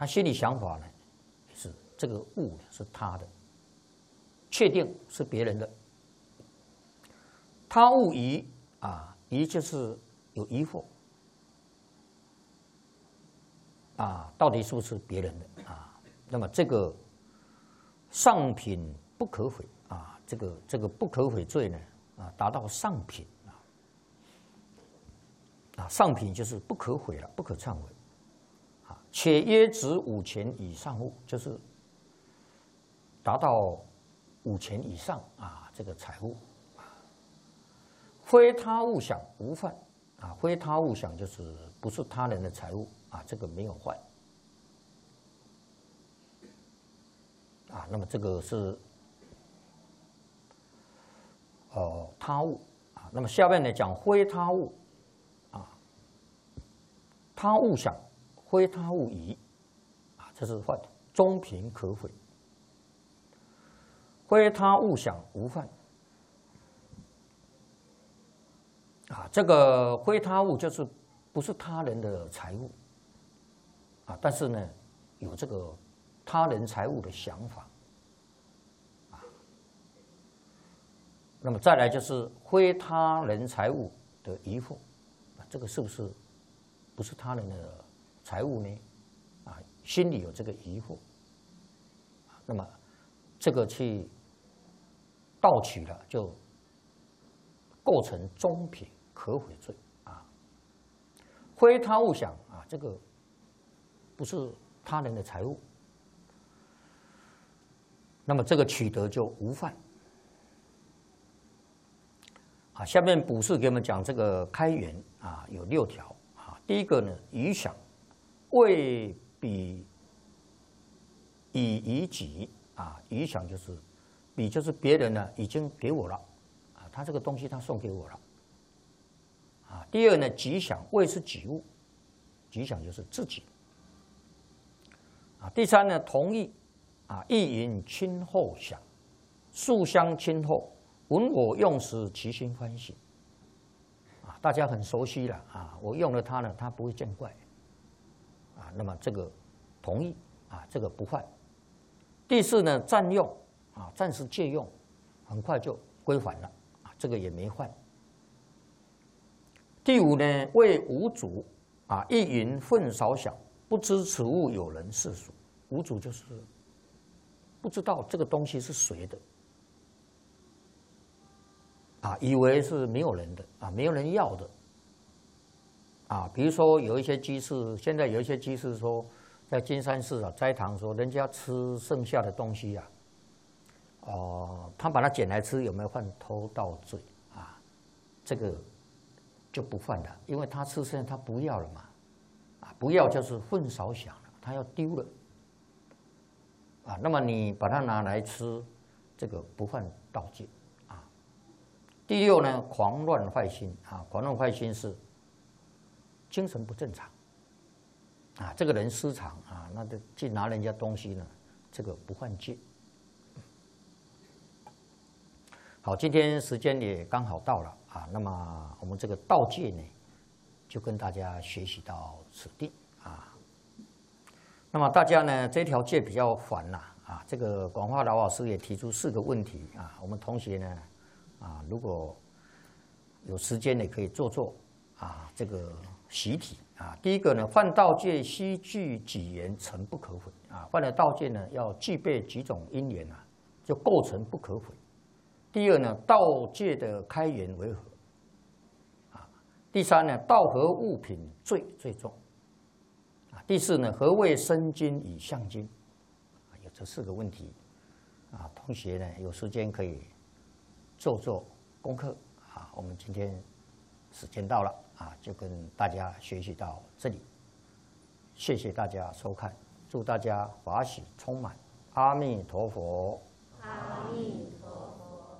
他心里想法呢，是这个物是他的，确定是别人的。他物疑啊，疑就是有疑惑啊，到底是不是别人的啊？那么这个上品不可悔啊，这个不可悔罪呢啊，达到上品啊，上品就是不可悔了，不可忏悔。且约值5钱以上物，就是达到5钱以上啊，这个财物。非他物想无犯啊，非他物想就是不是他人的财物啊，这个没有犯啊。那么这个是他物啊。那么下面呢讲非他物啊，他物想。非他物疑，啊，这是犯中平可悔。非他物想无犯，啊，这个非他物就是不是他人的财物，啊，但是呢有这个他人财物的想法，啊，那么再来就是非他人财物的疑惑，啊，这个是不是他人的财物呢？啊，心里有这个疑惑，那么这个去盗取了，就构成中品可悔罪啊。非他物想啊，这个不是他人的财物，那么这个取得就无犯啊。下面卜筮给我们讲这个开元啊，有6条啊。第一个呢，余想。未彼以己啊，余想就是彼就是别人呢已经给我了啊，他这个东西他送给我了啊。第二呢，己想未是己物，己想就是自己啊。第三呢，同意啊，意云亲厚想，素相亲厚，闻我用时其心欢喜啊，大家很熟悉了啊，我用了它呢，它不会见怪。那么这个同意啊，这个不犯。第四呢，占用啊，暂时借用，很快就归还了啊，这个也没犯。第五呢，为无主啊，一云愤少想，不知此物有人是属。无主就是不知道这个东西是谁的啊，以为是没有人的啊，没有人要的。啊，比如说有一些居士，现在有一些居士说，在金山寺啊斋堂说，人家吃剩下的东西啊，他把它捡来吃，有没有犯偷盗罪啊？这个就不犯了，因为他吃剩他不要了嘛，啊，不要就是愤少想了，他要丢了，啊，那么你把它拿来吃，这个不犯盗戒啊。第六呢，狂乱坏心啊，狂乱坏心是。精神不正常，啊，这个人失常啊，那就去拿人家东西呢，这个不犯戒。好，今天时间也刚好到了啊，那么我们这个道戒呢，就跟大家学习到此地啊。那么大家呢，这条戒比较烦呐啊，这个广化老师也提出4个问题啊，我们同学呢啊，如果有时间呢，可以做啊这个。习题啊，第一个呢，犯道戒须具几缘成不可悔啊。犯了道戒呢，要具备几种因缘啊，就构成不可悔。第二呢，道戒的开源为何啊？第三呢，道和物品最重啊。第四呢，何谓生金与相金啊？有这4个问题啊，同学呢有时间可以做功课啊。我们今天时间到了。啊，就跟大家学习到这里，谢谢大家收看，祝大家法喜充满，阿弥陀佛。 阿弥。